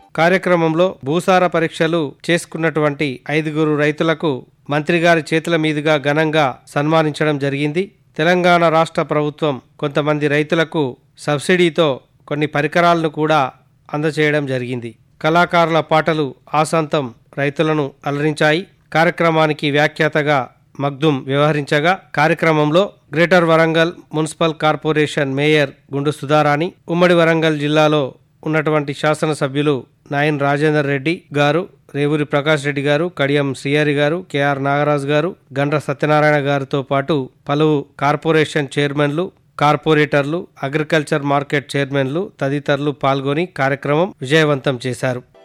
కార్యక్రమంలో భూసార పరీక్షలు చేసుకున్నటువంటి 5 రైతులకు మంత్రిగారి చేతుల మీదుగా ఘనంగా సన్మానించడం జరిగింది. తెలంగాణ రాష్ట్ర ప్రభుత్వం కొంతమంది రైతులకు సబ్సిడీతో కొన్ని పరికరాలను కూడా అందచేయడం జరిగింది. కళాకారుల పాటలు ఆసాంతం రైతులను అలరించాయి. కార్యక్రమానికి వ్యాఖ్యాతగా మగ్దుం వ్యవహరించగా కార్యక్రమంలో greater Warangal municipal corporation mayor గుండు సుధారాణి, ఉమ్మడి వరంగల్ జిల్లాలో ఉన్నటువంటి శాసనసభ్యులు నాయన్ రాజేందర్ రెడ్డి గారు, రేవూరి ప్రకాష్ రెడ్డి గారు, కడియం శ్రీహరి గారు, కెఆర్ నాగరాజు గారు, గండ్ర సత్యనారాయణ గారితో పాటు పలు కార్పొరేషన్ చైర్మన్లు, కార్పొరేటర్లు, అగ్రికల్చర్ మార్కెట్ చైర్మన్లు తదితరులు పాల్గొని కార్యక్రమం విజయవంతం చేశారు.